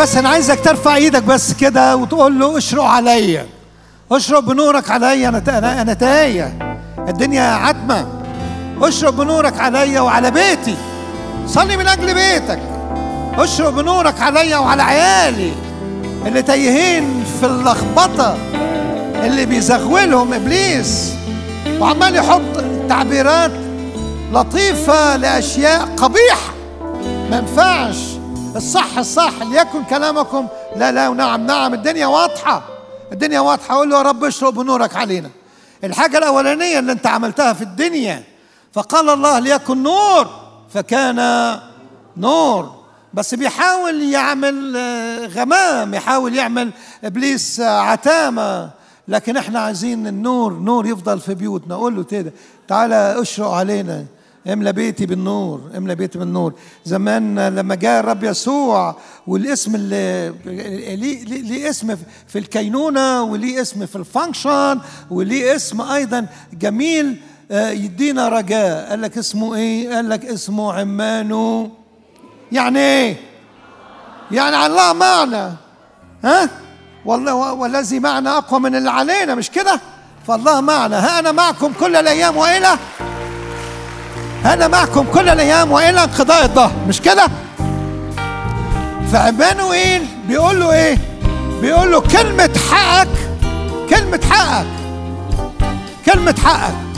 بس أنا عايزك ترفع إيدك بس كده وتقول له اشرق عليا، اشرق بنورك عليا، أنا تايه، الدنيا عتمة، اشرق بنورك عليا وعلى بيتي. صلي من أجل بيتك، اشرق بنورك عليا وعلى عيالي اللي تايهين في اللخبطة اللي بيزغولهم إبليس وعمال يحط تعبيرات لطيفة لأشياء قبيحة ما ينفعش. الصح ليكن كلامكم لا لا ونعم نعم. الدنيا واضحة، الدنيا واضحة. قول له يا رب اشرق بنورك علينا. الحاجة الأولانية اللي انت عملتها في الدنيا، فقال الله ليكن نور فكان نور. بس بيحاول يعمل غمام، يحاول يعمل إبليس عتامة، لكن احنا عايزين النور، نور يفضل في بيوتنا. قول له كده تعالى اشرق علينا، املى بيتي بالنور، املى بيتي بالنور. زمان لما جاء الرب يسوع، والاسم اللي ليه اسم في الكينونة وليه اسم في الفانكشن وليه اسم ايضا جميل يدينا رجاء. قال لك اسمه ايه؟ قال لك اسمه عمانو. يعني ايه؟ يعني الله معنا، ها؟ والله والذي معنا اقوى من اللي علينا، مش كده؟ فالله معنا. ها انا معكم كل الايام والى، أنا معكم كل الأيام وإلى انقضاء الدهر، مش كده؟ فعمانوئيل بيقول له إيه؟ بيقول له كلمة حقك، كلمة حقك، كلمة حقك.